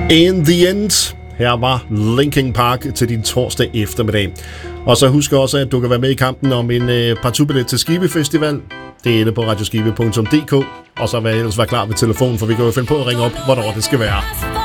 In the end. Her var Linkin Park til din torsdag eftermiddag. Og så husk også, at du kan være med i kampen om en partubillet til Skive Festival. Det er inde på radioskive.dk. Og så vil jeg ellers være klar ved telefonen, for vi kan jo finde på at ringe op, hvornår det skal være.